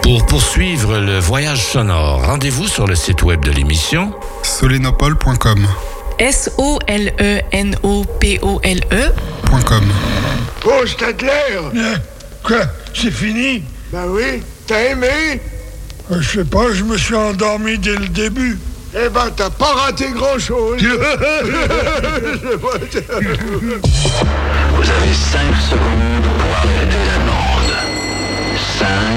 Pour poursuivre le voyage sonore, rendez-vous sur le site web de l'émission solenopole.com. SOLENOPOLE.com. Oh, Stadler! Quoi? C'est fini? Ben oui, t'as aimé? Je sais pas, je me suis endormi dès le début. Eh ben, t'as pas raté grand-chose. Vous avez 5 secondes pour arrêter la demande. 5.